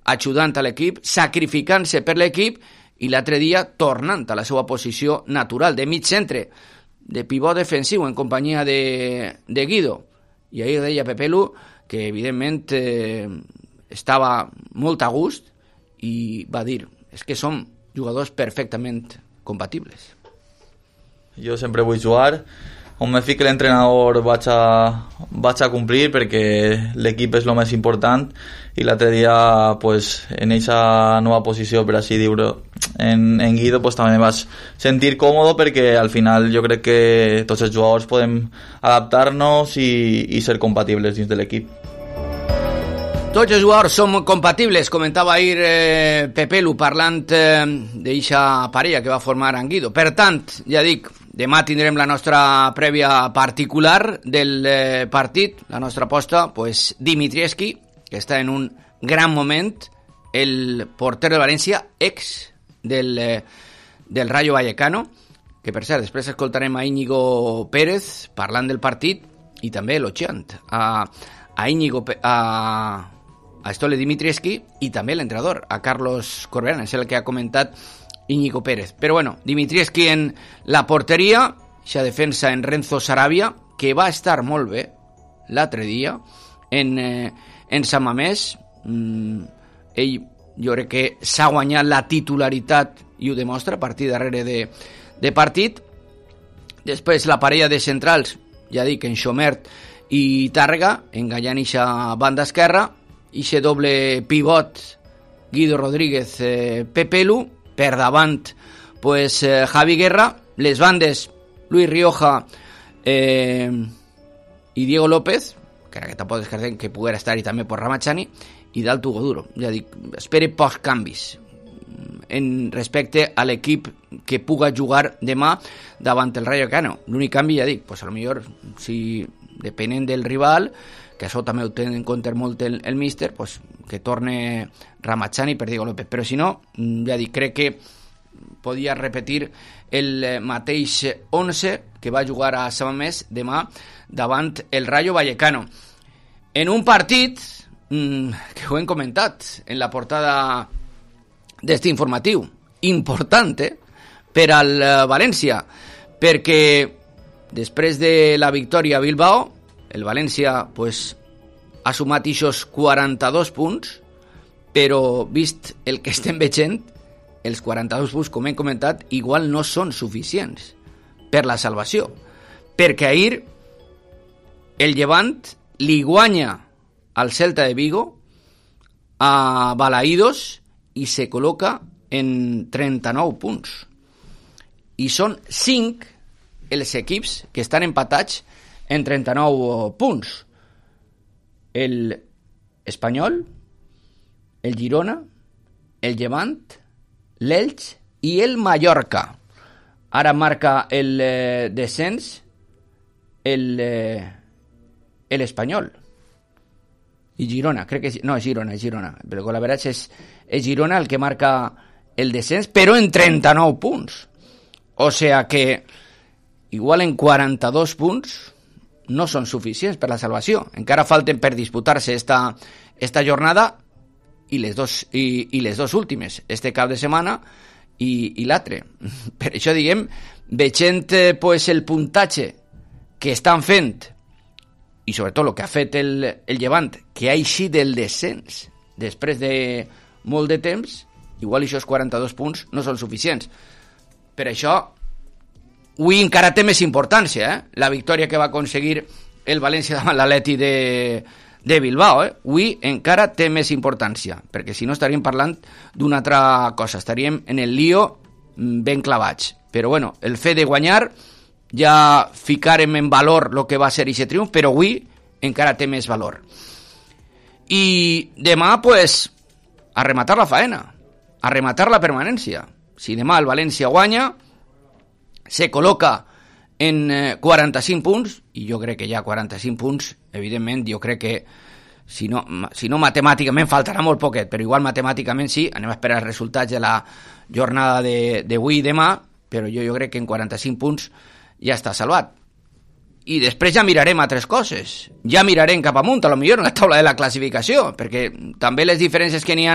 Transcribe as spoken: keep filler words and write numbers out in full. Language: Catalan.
ajudant a l'equip, sacrificant-se per l'equip, i l'altre dia tornant a la seva posició natural de mig centre, de pivot defensiu en companyia de, de Guido. I ahir deia Pepelu que evidentment eh, estava molt a gust i va dir, és que som jugadors perfectament compatibles. Jo sempre vull jugar, on me fiqui l'entrenador vaig a, vaig a complir perquè l'equip és el més important, i l'altre dia pues, en aquesta nova posició, per així dir-ho, en, en Guido pues, també vaig sentir còmode perquè al final jo crec que tots els jugadors podem adaptar-nos i, i ser compatibles dins de l'equip. Tots els jugadors són compatibles, comentava ahir eh, Pepelu parlant eh, d'eixa parella que va formar en Guido. Per tant, ja dic, demà tindrem la nostra prèvia particular del eh, partit, la nostra aposta, pues, Dimitrievski, que està en un gran moment, el porter de València, ex del, eh, del Rayo Vallecano, que per cert, després escoltarem a Íñigo Pérez parlant del partit i també elogiant a, a Íñigo a a Stole Dimitrievski i també l'entrenador, a Carlos Corberán, és el que ha comentat Íñigo Pérez. Però bueno, Dimitrievski en la porteria, aquesta defensa en Renzo Sarabia, que va estar molt bé l'altre dia en, eh, en Sant Mamés. Mm, ell, jo crec que s'ha guanyat la titularitat i ho demostra, partit darrere de, de partit. Després la parella de centrals, ja dic, en Xomert i Tàrrega, enganyant eixa banda esquerra, i ese doble pivot Guido Rodríguez eh, Pepelu, per davant pues, eh, Javi Guerra, les bandes Luis Rioja eh, i Diego López, que ara que tampoc descartem que poguera estar-hi també per Ramachani, i dalt Hugo Duro. Ja dic, espere pocs canvis en respecte a l'equip que puga jugar demà davant el Rayo Vallecano. L'únic canvi, ja dic, pues a lo millor si depenent del rival, que això també ho té en compte molt el, el míster, pues, que torne Ramachani per Diego López. Però si no, ja dic, crec que podia repetir el mateix onze que va jugar a Sant Mamés demà davant el Rayo Vallecano. En un partit mmm, que ho hem comentat en la portada d'este informatiu, important eh, per al València, perquè després de la victòria a Bilbao, el València pues, ha sumat ixos quaranta-dos punts, però vist el que estem veient, els quaranta-dos punts, com hem comentat, igual no són suficients per la salvació. Perquè ahir el Llevant li guanya al Celta de Vigo a Balaídos i se col·loca en trenta-nou punts. I són cinc els equips que estan empatats en trenta-nou punts. El Espanyol, el Girona, el Llevant, l'Elx i el Mallorca. Ara marca el eh, descens el eh, l'Espanyol i Girona, crec que és, no, és Girona, és Girona, però la veritat és, és Girona el que marca el descens, però en trenta-nou punts. O sea que igual en quaranta-dos punts no són suficients per la salvació. Encara falten per disputar-se esta, esta jornada i les, dos, i, i les dos últimes, este cap de setmana i, i l'altre. Per això, diguem, veient eh, pues, el puntatge que estan fent i sobretot el que ha fet el, el Llevant, que ha eixit del descens després de molt de temps, igual aquests quaranta-dos punts no són suficients. Per això avui encara té més importància, eh? La victòria que va aconseguir el València davant l'Atleti de, de Bilbao. Eh? Avui encara té més importància, perquè si no estaríem parlant d'una altra cosa, estaríem en el lío ben clavats. Però bueno, el fet de guanyar ja ficarem en valor el que va ser aquest triomf, però avui encara té més valor. I demà, pues, a rematar la faena, a rematar la permanència. Si demà el València guanya, se col·loca en quaranta-cinc punts, i jo crec que ja quaranta-cinc punts, evidentment, jo crec que si no, si no matemàticament faltarà molt poquet, però igual matemàticament sí, anem a esperar els resultats de la jornada d'avui i demà, però jo, jo crec que en quaranta-cinc punts ja està salvat. I després ja mirarem altres coses, ja mirarem cap amunt, a lo millor en la taula de la classificació, perquè també les diferències que n'hi ha